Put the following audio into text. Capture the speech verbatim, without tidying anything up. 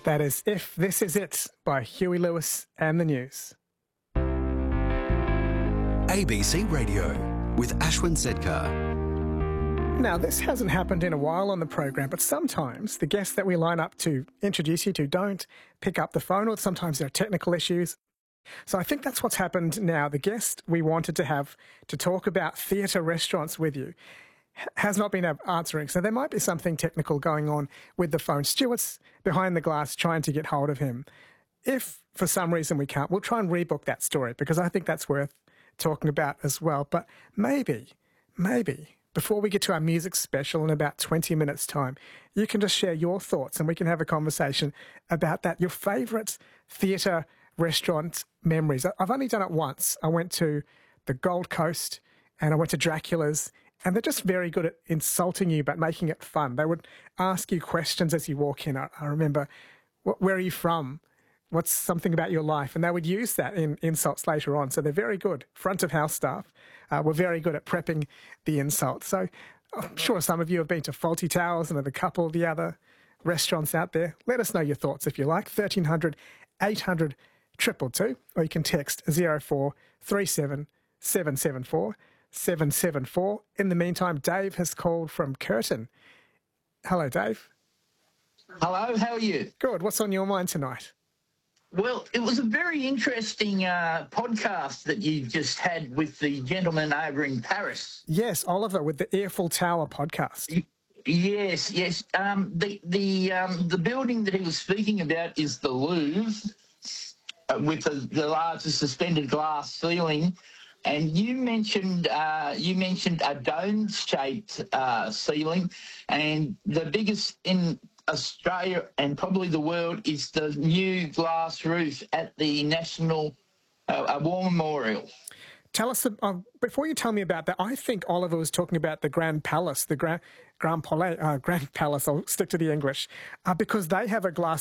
That is If This Is It by Huey Lewis and the News. A B C Radio with Ashwin Sedkar. Now, this hasn't happened in a while on the program, but sometimes the guests that we line up to introduce you to don't pick up the phone, or sometimes there are technical issues. So I think that's what's happened now. The guest we wanted to have to talk about theatre restaurants with you has not been answering, so there might be something technical going on with the phone. Stuart's behind the glass trying to get hold of him. If for some reason we can't, we'll try and rebook that story, because I think that's worth talking about as well. But maybe, maybe, before we get to our music special in about twenty minutes' time, you can just share your thoughts and we can have a conversation about that. Your favourite theatre restaurant memories. I've only done it once. I went to the Gold Coast and I went to Dracula's, and they're just very good at insulting you but making it fun. They would ask you questions as you walk in. I, I remember, where are you from? What's something about your life? And they would use that in insults later on. So they're very good. Front of house staff uh, were very good at prepping the insults. So I'm sure some of you have been to Fawlty Towers and a couple of the other restaurants out there. Let us know your thoughts if you like. thirteen hundred, eight hundred, two two two, or you can text zero four three seven, seven seven four, seven seven four. In the meantime, Dave has called from Curtin. Hello, Dave. Hello, how are you? Good. What's on your mind tonight? Well, it was a very interesting uh, podcast that you just had with the gentleman over in Paris. Yes, Oliver, with the Eiffel Tower podcast. Y- Yes, yes. Um, the the um, the building that he was speaking about is the Louvre, uh, with the, the largest suspended glass ceiling. And you mentioned uh, you mentioned a dome-shaped uh, ceiling, and the biggest in Australia and probably the world is the new glass roof at the National uh, War Memorial. Tell us, uh, before you tell me about that, I think Oliver was talking about the Grand Palace, the Grand, Grand, Palais, uh, Grand Palace, I'll stick to the English, uh, because they have a glass